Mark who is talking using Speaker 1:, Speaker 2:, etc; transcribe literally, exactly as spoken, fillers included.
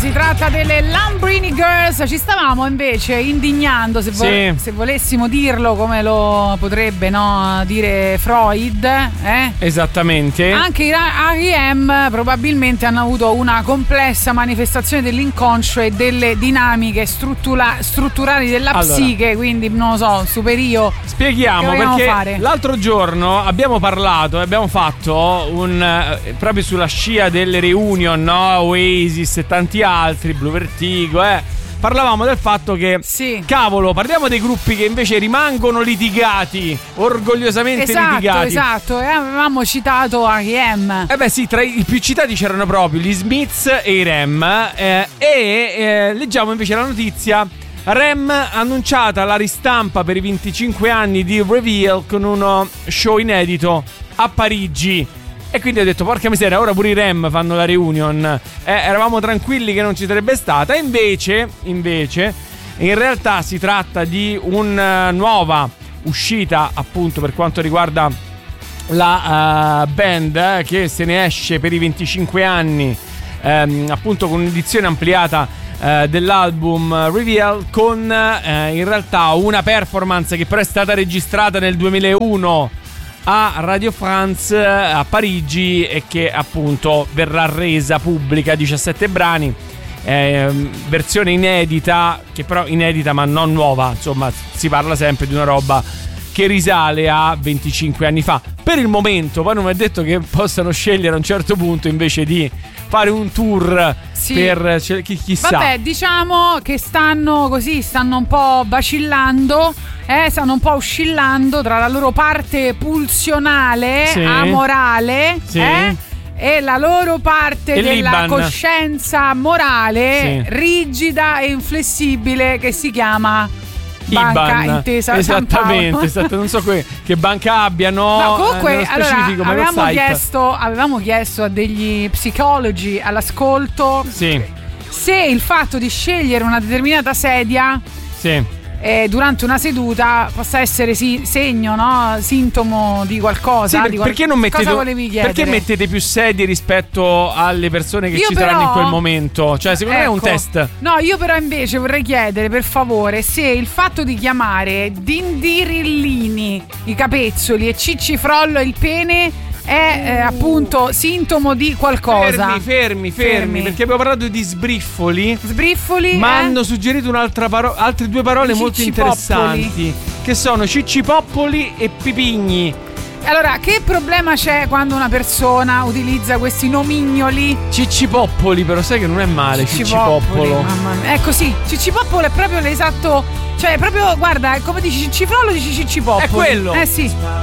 Speaker 1: Si tratta delle Lambrini Girls. Ci stavamo invece indignando, se, vo-
Speaker 2: sì.
Speaker 1: se volessimo dirlo come lo potrebbe, no, dire Freud, eh?
Speaker 2: Esattamente.
Speaker 1: Anche i R E M probabilmente hanno avuto una complessa manifestazione dell'inconscio e delle dinamiche struttura- strutturali della
Speaker 2: allora,
Speaker 1: psiche, quindi non lo so, superiore.
Speaker 2: Spieghiamo perché
Speaker 1: fare?
Speaker 2: L'altro giorno abbiamo parlato e abbiamo fatto un eh, proprio sulla scia delle reunion, no? Oasis e tanti altri, Blue Vertigo, eh. Parlavamo del fatto che,
Speaker 1: sì.
Speaker 2: cavolo, parliamo dei gruppi che invece rimangono litigati, orgogliosamente
Speaker 1: esatto,
Speaker 2: litigati.
Speaker 1: Esatto, e avevamo citato R E M.
Speaker 2: Eh beh sì, tra i più citati c'erano proprio gli Smiths e i R E M, eh, e eh, leggiamo invece la notizia: R E M annunciata la ristampa per i venticinque anni di Reveal con uno show inedito a Parigi. E quindi ho detto, porca miseria, ora pure i R E M fanno la reunion. Eh, eravamo tranquilli che non ci sarebbe stata. Invece, invece, in realtà si tratta di una nuova uscita, appunto, per quanto riguarda la uh, band, eh, che se ne esce per i venticinque anni, ehm, appunto con un'edizione ampliata uh, dell'album Reveal, con uh, in realtà una performance che però è stata registrata nel duemilauno a Radio France a Parigi e che appunto verrà resa pubblica. Diciassette brani, eh, versione inedita, che però inedita ma non nuova, insomma si parla sempre di una roba che risale a venticinque anni fa. Per il momento poi non mi è detto che possano scegliere a un certo punto invece di fare un tour, sì, per cioè, chi, chissà.
Speaker 1: Vabbè, diciamo che stanno così, stanno un po' vacillando, eh, stanno un po' oscillando tra la loro parte pulsionale, sì, amorale, sì, eh, e la loro parte
Speaker 2: e
Speaker 1: della
Speaker 2: Liban. Coscienza
Speaker 1: morale, sì, rigida e inflessibile, che si chiama Banca
Speaker 2: Iban.
Speaker 1: Intesa
Speaker 2: Esattamente, esatto, non so que- che banca abbiano.
Speaker 1: Ma comunque,
Speaker 2: eh, specifico,
Speaker 1: allora, avevamo
Speaker 2: site.
Speaker 1: chiesto, avevamo chiesto a degli psicologi all'ascolto,
Speaker 2: sì,
Speaker 1: se il fatto di scegliere una determinata sedia,
Speaker 2: sì,
Speaker 1: eh, durante una seduta possa essere sì, segno, no? Sintomo di qualcosa.
Speaker 2: Sì,
Speaker 1: di qual-
Speaker 2: perché non mettete,
Speaker 1: cosa volevi chiedere?
Speaker 2: perché mettete più sedie rispetto alle persone che
Speaker 1: Io
Speaker 2: ci
Speaker 1: però,
Speaker 2: saranno in quel momento? Cioè, secondo
Speaker 1: ecco,
Speaker 2: me è un test.
Speaker 1: No, io però invece vorrei chiedere, per favore, se il fatto di chiamare dindirillini i capezzoli e ciccifrollo il pene è eh, appunto sintomo di qualcosa.
Speaker 2: Fermi, fermi, fermi, fermi, perché abbiamo parlato di sbriffoli.
Speaker 1: Sbriffoli,
Speaker 2: ma
Speaker 1: eh?
Speaker 2: hanno suggerito un'altra paro- altre due parole
Speaker 1: I
Speaker 2: molto interessanti, che sono ciccipoppoli e pipigni.
Speaker 1: Allora, che problema c'è quando una persona utilizza questi nomignoli?
Speaker 2: Ciccipoppoli, però sai che non è male. Ciccipoppolo,
Speaker 1: mamma mia. È così, ciccipoppolo è proprio l'esatto, cioè proprio, guarda, come dici ciccifrollo, dici ciccipoppolo.
Speaker 2: È quello.
Speaker 1: Eh sì.